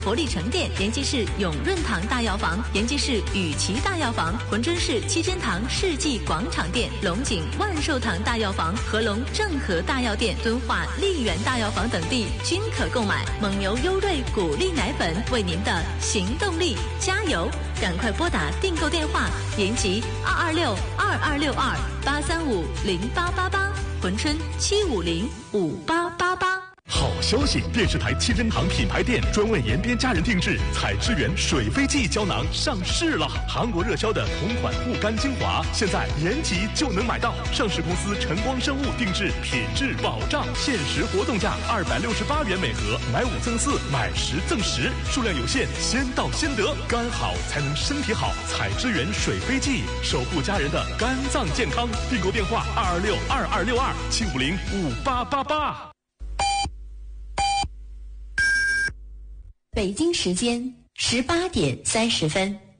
活力城店延吉市永润堂大药房、延吉市雨琦大药房、浑春市七间堂世纪广场店、龙井万寿堂大药房、合隆正和大药店、敦化丽园大药房等地均可购买蒙牛优瑞谷粒奶粉，为您的行动力加油！赶快拨打订购电话：延吉226-2262-835-0888，浑春750-5888。 好消息！电视台七珍堂品牌店专为延边家人定制采之源水飞记胶囊上市了。韩国热销的同款护肝精华，现在延吉就能买到。上市公司晨光生物定制，品质保障，限时活动价268元每盒，买5赠4，买10赠10，数量有限，先到先得。肝好才能身体好，采之源水飞记，守护家人的肝脏健康。订购电话226-2262-750-5888。 北京时间18点30分。